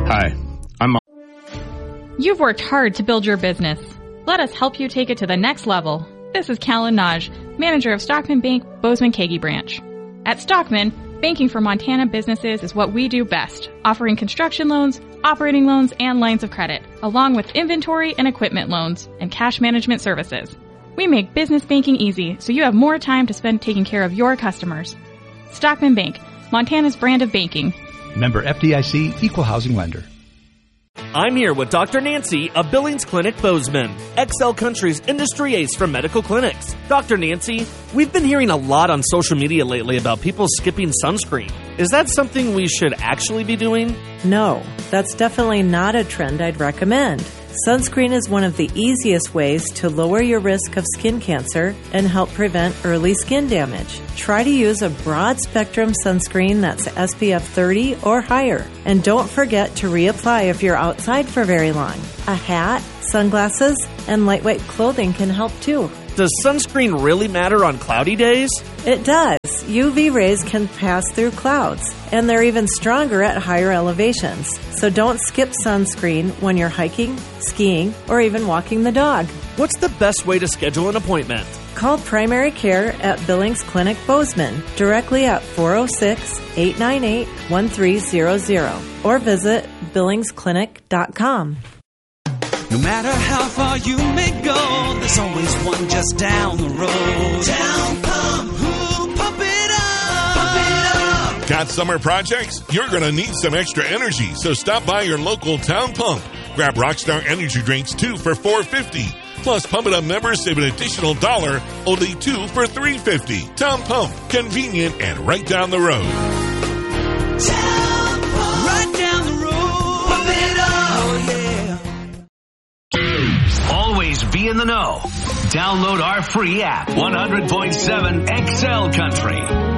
Hi, I'm... You've worked hard to build your business. Let us help you take it to the next level. This is Callan Naj, manager of Stockman Bank, Bozeman-Kagi branch. At Stockman, banking for Montana businesses is what we do best, offering construction loans, operating loans, and lines of credit, along with inventory and equipment loans and cash management services. We make business banking easy so you have more time to spend taking care of your customers. Stockman Bank, Montana's brand of banking. Member FDIC, Equal Housing Lender. I'm here with Dr. Nancy of Billings Clinic Bozeman, XL Country's industry ace from medical clinics. Dr. Nancy, we've been hearing a lot on social media lately about people skipping sunscreen. Is that something we should actually be doing? No, that's definitely not a trend I'd recommend. Sunscreen is one of the easiest ways to lower your risk of skin cancer and help prevent early skin damage. Try to use a broad-spectrum sunscreen that's SPF 30 or higher. And don't forget to reapply if you're outside for very long. A hat, sunglasses, and lightweight clothing can help too. Does sunscreen really matter on cloudy days? It does. UV rays can pass through clouds, and they're even stronger at higher elevations. So don't skip sunscreen when you're hiking, skiing, or even walking the dog. What's the best way to schedule an appointment? Call Primary Care at Billings Clinic Bozeman directly at 406-898-1300 or visit billingsclinic.com. No matter how far you may go, there's always one just down the road. Town Pump, ooh, pump it up, pump it up. Got summer projects? You're going to need some extra energy, so stop by your local Town Pump. Grab Rockstar Energy Drinks 2 for $4.50. Plus, Pump It Up members save an additional $1, only 2 for $3.50. Town Pump, convenient and right down the road. Town Pump, right down the road. Pump it up, oh yeah. Always be in the know. Download our free app, 100.7 XL Country.